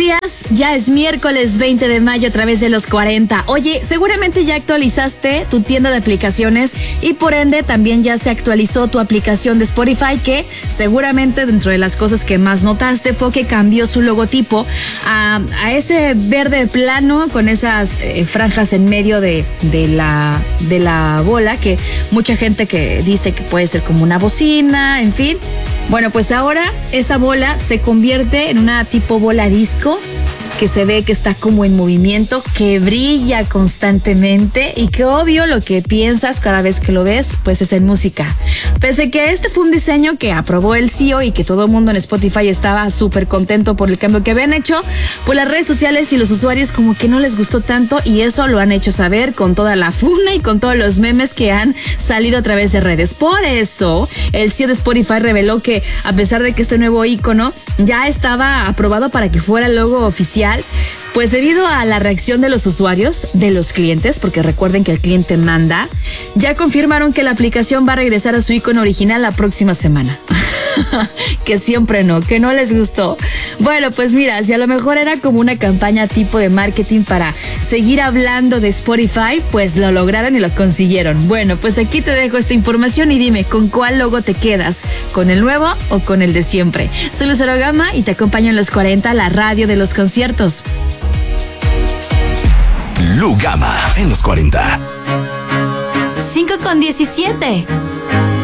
días, ya es miércoles 20 de mayo a través de los 40. Oye, seguramente ya actualizaste tu tienda de aplicaciones y por ende también ya se actualizó tu aplicación de Spotify, que seguramente dentro de las cosas que más notaste fue que cambió su logotipo a ese verde plano con esas franjas en medio de la bola, que mucha gente que dice que puede ser como una bocina, en fin. Bueno, pues ahora esa bola se convierte en una tipo bola disco que se ve que está como en movimiento, que brilla constantemente y que obvio lo que piensas cada vez que lo ves pues es en música. Pese que este fue un diseño que aprobó el CEO y que todo el mundo en Spotify estaba súper contento por el cambio que habían hecho, pues las redes sociales y los usuarios como que no les gustó tanto, y eso lo han hecho saber con toda la funa y con todos los memes que han salido a través de redes. Por eso el CEO de Spotify reveló que a pesar de que este nuevo icono ya estaba aprobado para que fuera el logo oficial, pues debido a la reacción de los usuarios, de los clientes, porque recuerden que el cliente manda, ya confirmaron que la aplicación va a regresar a su icono original la próxima semana. Que siempre no, que no les gustó. Bueno, pues mira, si a lo mejor era como una campaña tipo de marketing para seguir hablando de Spotify, pues lo lograron y lo consiguieron. Bueno, pues aquí te dejo esta información y dime, ¿con cuál logo te quedas? ¿Con el nuevo o con el de siempre? Soy Lucero Gama y te acompaño en los 40, la radio de los conciertos. Lu Gama en los 40. 5:17.